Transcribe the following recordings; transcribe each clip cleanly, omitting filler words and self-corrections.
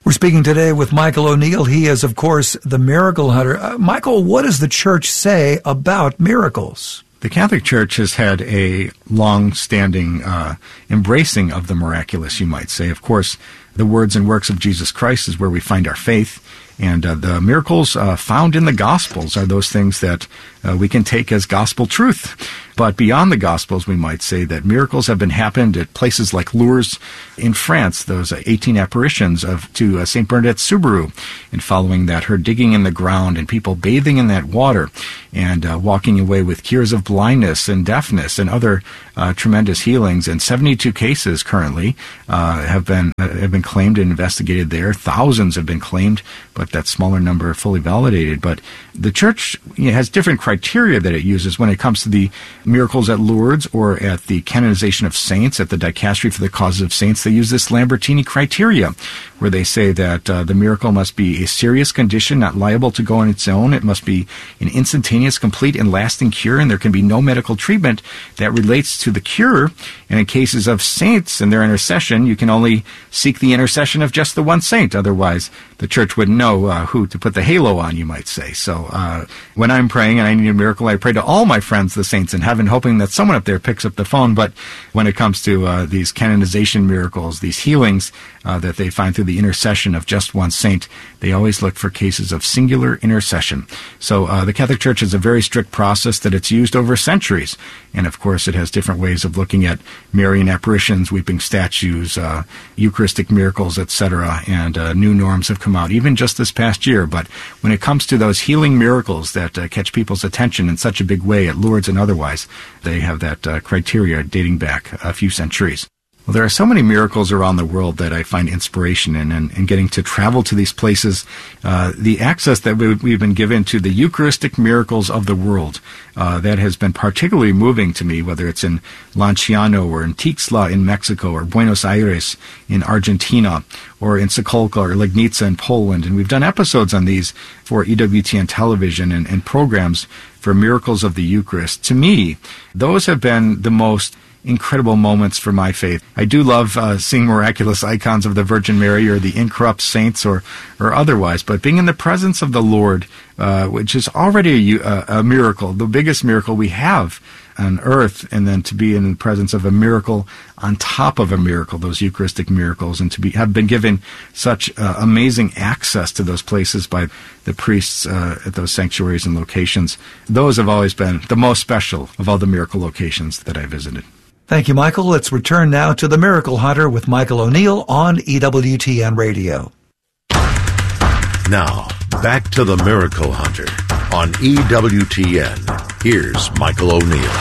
We're speaking today with Michael O'Neill. He is, of course, the miracle hunter. Michael, what does the church say about miracles? The Catholic Church has had a long-standing embracing of the miraculous, you might say. Of course, the words and works of Jesus Christ is where we find our faith. And the miracles found in the Gospels are those things that we can take as gospel truth. But beyond the Gospels, we might say that miracles have been happened at places like Lourdes in France, those 18 apparitions to St. Bernadette Soubirous, and following that, her digging in the ground and people bathing in that water and walking away with cures of blindness and deafness and other tremendous healings. And 72 cases currently have been claimed and investigated there. Thousands have been claimed, but that smaller number are fully validated. But the Church has different criteria that it uses when it comes to the miracles at Lourdes or at the canonization of saints, at the Dicastery for the Causes of Saints. They use this Lambertini criteria, where they say that the miracle must be a serious condition, not liable to go on its own. It must be an instantaneous, complete, and lasting cure, and there can be no medical treatment that relates to the cure. And in cases of saints and their intercession, you can only seek the intercession of just the one saint. Otherwise, the Church wouldn't know who to put the halo on, you might say. So when I'm praying and I need a miracle, I pray to all my friends, the saints in heaven, hoping that someone up there picks up the phone. But when it comes to these canonization miracles, these healings that they find through the intercession of just one saint, they always look for cases of singular intercession. So the Catholic Church has a very strict process that it's used over centuries. And of course, it has different ways of looking at Marian apparitions, weeping statues, Eucharistic miracles, etc. And new norms have come out, even just this past year. But when it comes to those healing miracles that catch people's attention in such a big way at Lourdes and otherwise, they have that criteria dating back a few centuries. Well, there are so many miracles around the world that I find inspiration in, and getting to travel to these places, the access that we've been given to the Eucharistic miracles of the world, that has been particularly moving to me, whether it's in Lanciano or in Tixla in Mexico or Buenos Aires in Argentina or in Sokolka or Legnica in Poland. And we've done episodes on these for EWTN television and programs for miracles of the Eucharist. To me, those have been the most incredible moments for my faith. I do love seeing miraculous icons of the Virgin Mary or the incorrupt saints or otherwise, but being in the presence of the Lord, which is already a miracle, the biggest miracle we have on earth, and then to be in the presence of a miracle on top of a miracle, those Eucharistic miracles, and to have been given such amazing access to those places by the priests at those sanctuaries and locations, those have always been the most special of all the miracle locations that I visited. Thank you, Michael. Let's return now to The Miracle Hunter with Michael O'Neill on EWTN Radio. Now, back to The Miracle Hunter on EWTN. Here's Michael O'Neill.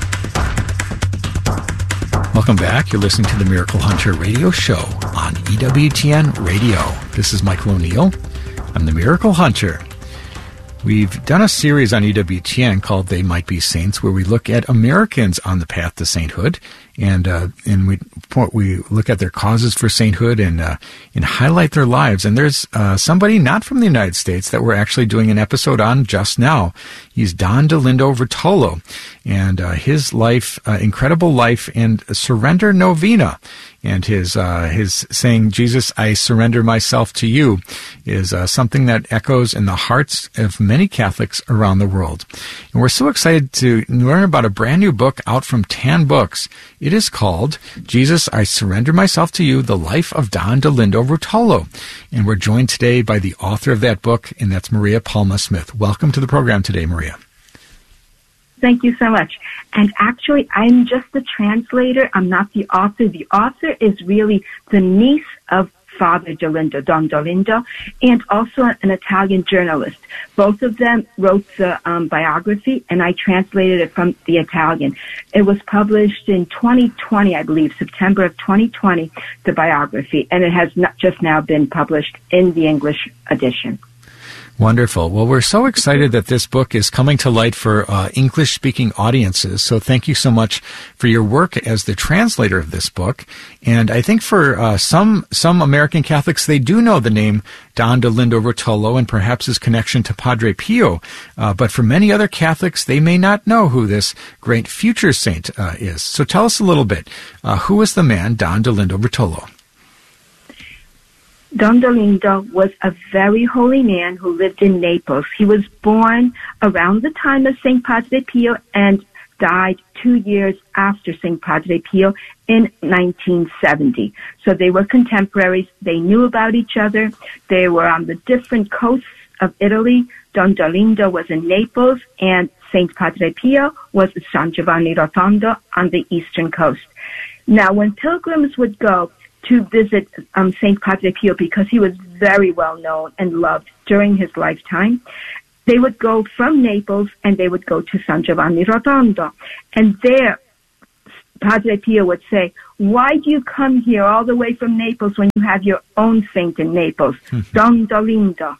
Welcome back. You're listening to The Miracle Hunter radio show on EWTN Radio. This is Michael O'Neill. I'm The Miracle Hunter. We've done a series on EWTN called They Might Be Saints, where we look at Americans on the path to sainthood, and we look at their causes for sainthood and highlight their lives. And there's somebody not from the United States that we're actually doing an episode on just now. He's Don Dolindo Ruotolo, and his life, incredible life, and surrender novena. And his saying, "Jesus, I surrender myself to you," is something that echoes in the hearts of many Catholics around the world. And we're so excited to learn about a brand new book out from Tan Books. It is called "Jesus, I Surrender Myself to You, The Life of Don Dolindo Ruotolo." And we're joined today by the author of that book, and that's Maria Palma Smith. Welcome to the program today, Maria. Thank you so much. And actually, I'm just the translator. I'm not the author. The author is really the niece of Father Dolindo, Don Dolindo, and also an Italian journalist. Both of them wrote the biography, and I translated it from the Italian. It was published in 2020, I believe, September of 2020, the biography, and it has not just now been published in the English edition. Wonderful. Well, we're so excited that this book is coming to light for English-speaking audiences. So thank you so much for your work as the translator of this book. And I think for some American Catholics, they do know the name Don Dolindo Ruotolo and perhaps his connection to Padre Pio. But for many other Catholics, they may not know who this great future saint is. So tell us a little bit. Who is the man Don Dolindo Ruotolo? Don Dolindo was a very holy man who lived in Naples. He was born around the time of St. Padre Pio and died 2 years after St. Padre Pio in 1970. So they were contemporaries. They knew about each other. They were on the different coasts of Italy. Don Dolindo was in Naples, and St. Padre Pio was at San Giovanni Rotondo on the eastern coast. Now, when pilgrims would go to visit St. Padre Pio, because he was very well known and loved during his lifetime, they would go from Naples and they would go to San Giovanni Rotondo. And there, Padre Pio would say, "Why do you come here all the way from Naples when you have your own saint in Naples, Don Dolindo?"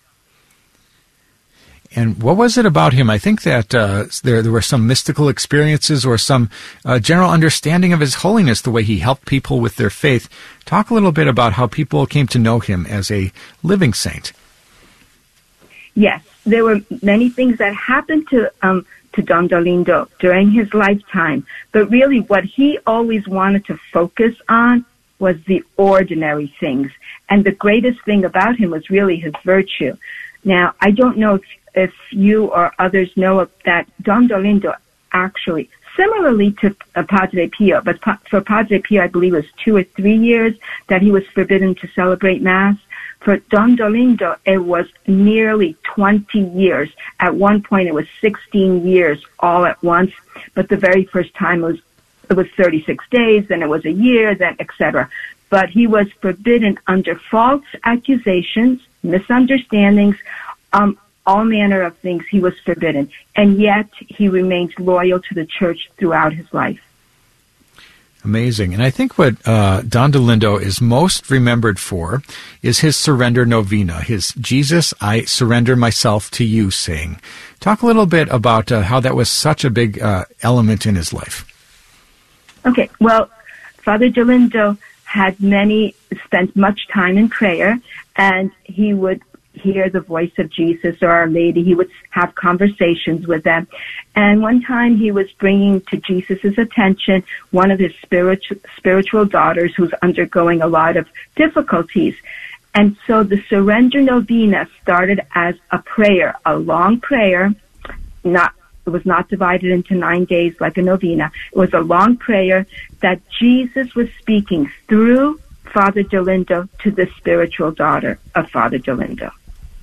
And what was it about him? I think that there were some mystical experiences or some general understanding of his holiness, the way he helped people with their faith. Talk a little bit about how people came to know him as a living saint. Yes, there were many things that happened to Don Dolindo during his lifetime, but really what he always wanted to focus on was the ordinary things. And the greatest thing about him was really his virtue. Now, I don't know if you or others know that Don Dolindo actually, similarly to Padre Pio, but for Padre Pio, I believe it was 2 or 3 years that he was forbidden to celebrate Mass. For Don Dolindo, it was nearly 20 years. At one point, it was 16 years all at once, but the very first time it was 36 days, then it was a year, then etc. But he was forbidden under false accusations, misunderstandings, all manner of things. He was forbidden, and yet he remains loyal to the Church throughout his life. Amazing. And I think what Don Dolindo is most remembered for is his surrender novena, his Jesus, I surrender myself to you saying. Talk a little bit about how that was such a big element in his life. Okay. Well, Father Dolindo had spent much time in prayer, and he would hear the voice of Jesus or Our Lady. He would have conversations with them. And one time he was bringing to Jesus' attention one of his spiritual daughters who's undergoing a lot of difficulties. And so the Surrender Novena started as a prayer, a long prayer. It was not divided into 9 days like a novena. It was a long prayer that Jesus was speaking through Father Dolindo to the spiritual daughter of Father Dolindo.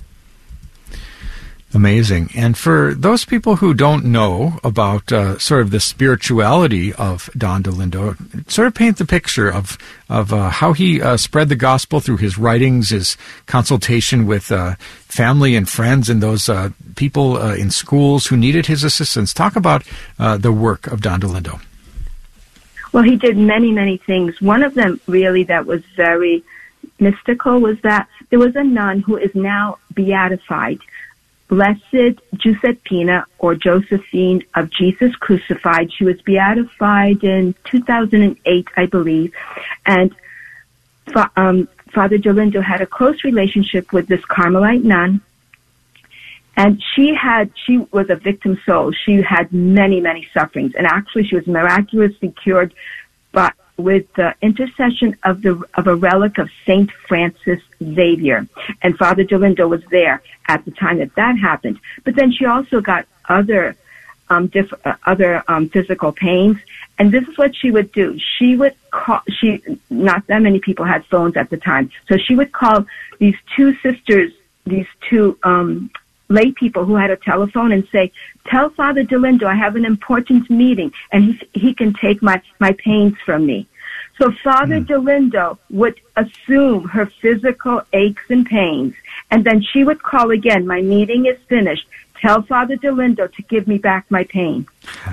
Amazing. And for those people who don't know about sort of the spirituality of Don Dolindo, sort of paint the picture of how he spread the gospel through his writings, his consultation with family and friends and those people in schools who needed his assistance. Talk about the work of Don Dolindo. Well, he did many, many things. One of them really that was very mystical was that there was a nun who is now beatified, Blessed Giuseppina or Josephine of Jesus Crucified. She was beatified in 2008, I believe. And Father Dolindo had a close relationship with this Carmelite nun. And she was a victim soul. She had many, many sufferings. And actually she was miraculously cured with the intercession of a relic of Saint Francis Xavier. And Father Dolindo was there at the time that happened. But then she also got other physical pains. And this is what she would do. She would call, not that many people had phones at the time. So she would call these two sisters, these two lay people who had a telephone and say, "Tell Father Dolindo I have an important meeting and he can take my pains from me." So Father Dolindo would assume her physical aches and pains, and then she would call again, "My meeting is finished. Tell Father Dolindo to give me back my pain."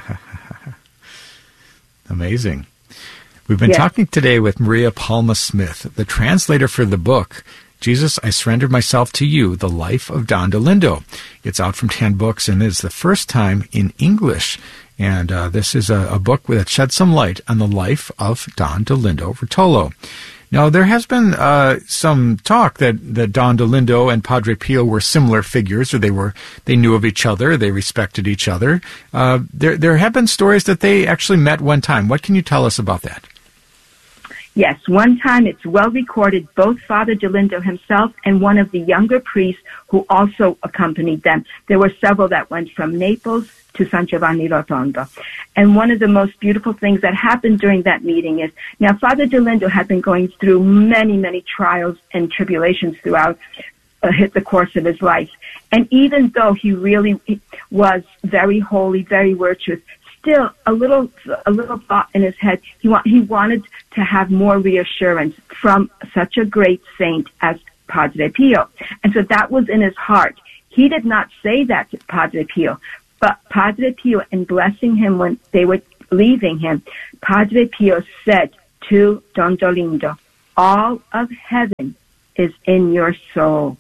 Amazing. We've been talking today with Maria Palma Smith, the translator for the book, Jesus, I Surrender Myself to You, The Life of Don Dolindo. It's out from 10 Books and is the first time in English. And this is a book that sheds some light on the life of Don Dolindo Ruotolo. Now, there has been some talk that Don Dolindo and Padre Pio were similar figures, or they knew of each other, they respected each other. There have been stories that they actually met one time. What can you tell us about that? Yes, one time it's well recorded, both Father Dolindo himself and one of the younger priests who also accompanied them. There were several that went from Naples to San Giovanni Rotondo. And one of the most beautiful things that happened during that meeting is, now Father Dolindo had been going through many, many trials and tribulations throughout the course of his life. And even though he really was very holy, very virtuous, still a little thought in his head. He wanted to have more reassurance from such a great saint as Padre Pio. And so that was in his heart. He did not say that to Padre Pio, but Padre Pio, in blessing him when they were leaving him, Padre Pio said to Don Dolindo, all of heaven is in your soul.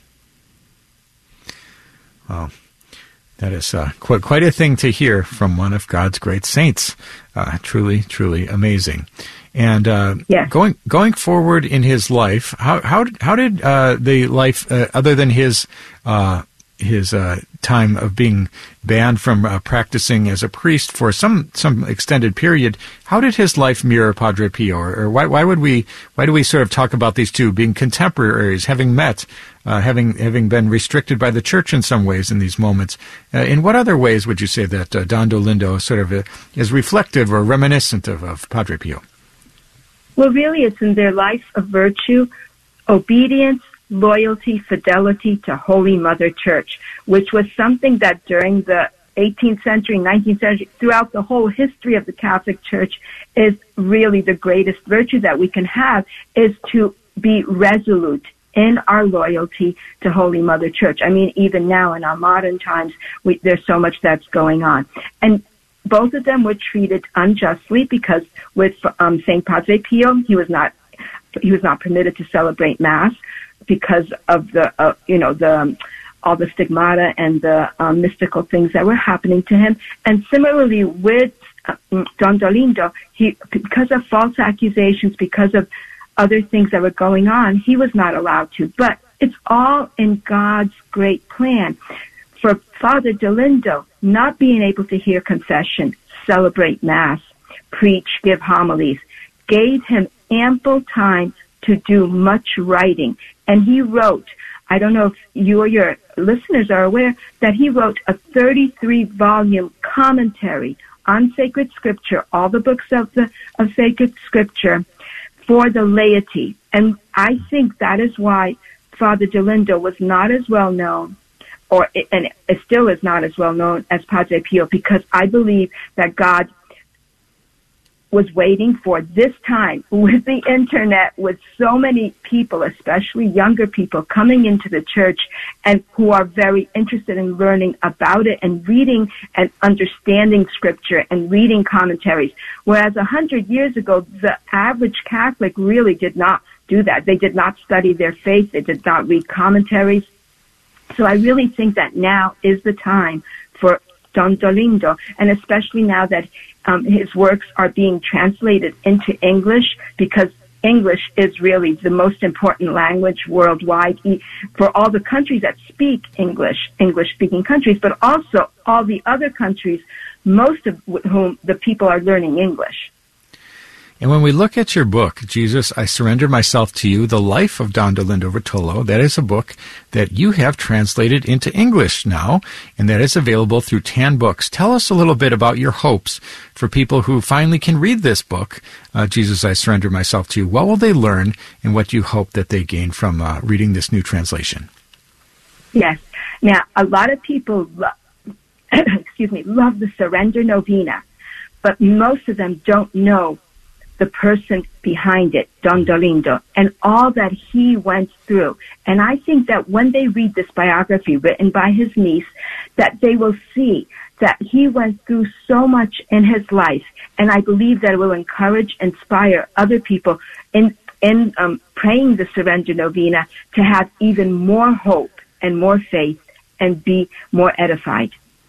Wow. That is quite a thing to hear from one of God's great saints. Truly, truly amazing. And yes. Going forward in his life, how did the life, other than his time of being banned from practicing as a priest for some extended period, how did his life mirror Padre Pio? Or why do we sort of talk about these two being contemporaries, having met, having been restricted by the church in some ways in these moments? In what other ways would you say that Don Dolindo sort of is reflective or reminiscent of Padre Pio? Well, really, it's in their life of virtue, obedience, loyalty, fidelity to Holy Mother Church, which was something that during the 18th century, 19th century, throughout the whole history of the Catholic Church, is really the greatest virtue that we can have, is to be resolute in our loyalty to Holy Mother Church. I mean, even now in our modern times, there's so much that's going on. And both of them were treated unjustly because with St. Padre Pio, he was not permitted to celebrate Mass because of the all the stigmata and the mystical things that were happening to him. And similarly with Don Dolindo, because of false accusations, because of other things that were going on, he was not allowed to. But it's all in God's great plan. For Father Dolindo, not being able to hear confession, celebrate Mass, preach, give homilies, gave him ample time to do much writing. And he wrote, I don't know if you or your listeners are aware, that he wrote a 33-volume commentary on sacred scripture, all the books of sacred scripture, for the laity. And I think that is why Father Dolindo was not as well known, and it still is not as well known as Padre Pio, because I believe that God was waiting for this time with the internet, with so many people, especially younger people, coming into the church and who are very interested in learning about it and reading and understanding scripture and reading commentaries. Whereas 100 years ago, the average Catholic really did not do that. They did not study their faith. They did not read commentaries. So I really think that now is the time for Don Dolindo, and especially now that his works are being translated into English, because English is really the most important language worldwide for all the countries that speak English-speaking countries, but also all the other countries, most of whom the people are learning English. And when we look at your book, Jesus, I Surrender Myself to You, The Life of Don Dolindo Ruotolo, that is a book that you have translated into English now, and that is available through Tan Books. Tell us a little bit about your hopes for people who finally can read this book, Jesus, I Surrender Myself to You. What will they learn, and what do you hope that they gain from reading this new translation? Yes. Now, a lot of people love the Surrender Novena, but most of them don't know the person behind it, Don Dolindo, and all that he went through. And I think that when they read this biography written by his niece, that they will see that he went through so much in his life. And I believe that it will encourage, inspire other people in praying the Surrender Novena to have even more hope and more faith and be more edified.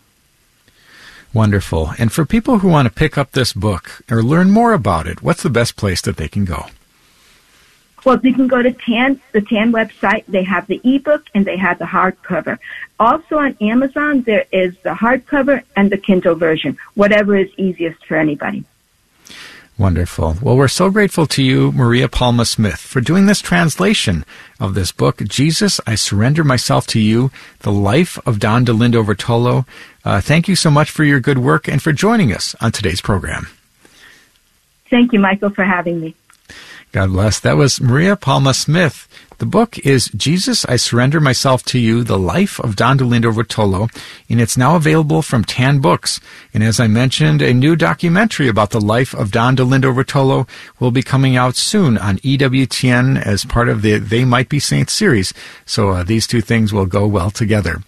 Wonderful. And for people who want to pick up this book or learn more about it, what's the best place that they can go? Well, they can go to the TAN website. They have the ebook and they have the hardcover. Also on Amazon, there is the hardcover and the Kindle version, whatever is easiest for anybody. Wonderful. Well, we're so grateful to you, Maria Palma Smith, for doing this translation of this book, Jesus, I Surrender Myself to You, The Life of Don Dolindo Ruotolo. Thank you so much for your good work and for joining us on today's program. Thank you, Michael, for having me. God bless. That was Maria Palma Smith. The book is Jesus, I Surrender Myself to You, The Life of Don Dolindo Ruotolo, and it's now available from Tan Books. And as I mentioned, a new documentary about the life of Don Dolindo Ruotolo will be coming out soon on EWTN as part of the They Might Be Saints series. So these two things will go well together.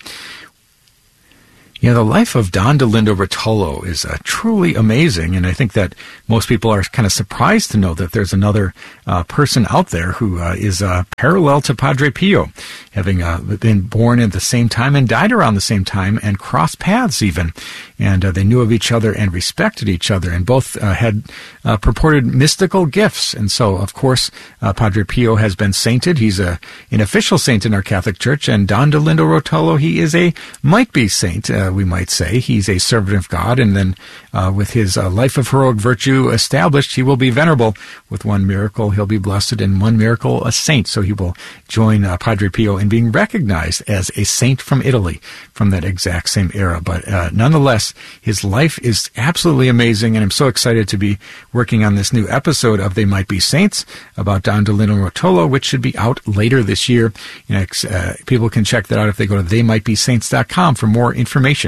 You know, the life of Don Dolindo Ruotolo is truly amazing, and I think that most people are kind of surprised to know that there's another person out there who is parallel to Padre Pio, having been born at the same time and died around the same time and crossed paths even. And they knew of each other and respected each other, and both had purported mystical gifts. And so, of course, Padre Pio has been sainted. He's an official saint in our Catholic Church, and Don Dolindo Ruotolo, he is a might-be saint, we might say. He's a servant of God, and then with his life of heroic virtue established, he will be venerable. With one miracle, he'll be blessed, and one miracle, a saint. So he will join Padre Pio in being recognized as a saint from Italy from that exact same era. But nonetheless, his life is absolutely amazing, and I'm so excited to be working on this new episode of They Might Be Saints about Don Dolindo Ruotolo, which should be out later this year. You know, people can check that out if they go to theymightbesaints.com for more information.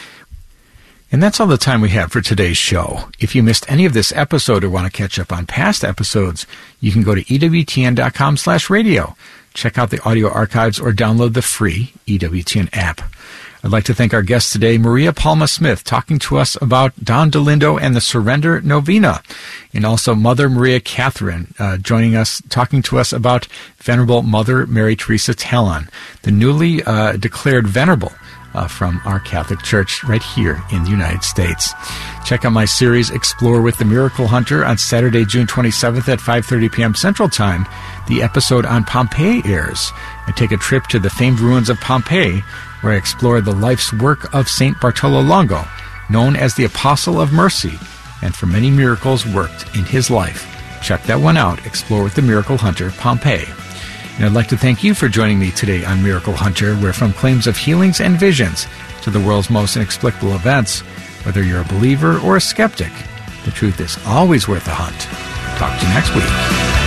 And that's all the time we have for today's show. If you missed any of this episode or want to catch up on past episodes, you can go to EWTN.com/radio. Check out the audio archives or download the free EWTN app. I'd like to thank our guest today, Maria Palma Smith, talking to us about Don Dolindo and the Surrender Novena, and also Mother Maria Catherine joining us, talking to us about Venerable Mother Mary Teresa Talon, the newly declared Venerable from our Catholic Church right here in the United States. Check out my series, Explore with the Miracle Hunter, on Saturday, June 27th at 5:30 p.m. Central Time. The episode on Pompeii airs. I take a trip to the famed ruins of Pompeii, where I explore the life's work of St. Bartolo Longo, known as the Apostle of Mercy, and for many miracles worked in his life. Check that one out, Explore with the Miracle Hunter, Pompeii. And I'd like to thank you for joining me today on Miracle Hunter, where from claims of healings and visions to the world's most inexplicable events, whether you're a believer or a skeptic, the truth is always worth a hunt. Talk to you next week.